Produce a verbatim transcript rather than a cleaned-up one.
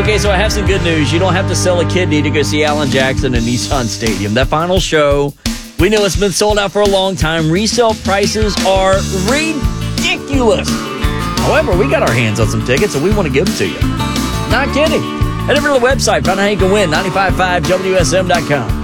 Okay, so I have some good news. You don't have to sell a kidney to go see Alan Jackson in Nissan Stadium. That final show, we know it's been sold out for a long time. Resale prices are ridiculous. However, we got our hands on some tickets, and we want to give them to you. Not kidding. Head over to the website, find out how you can win, nine five five W S M dot com.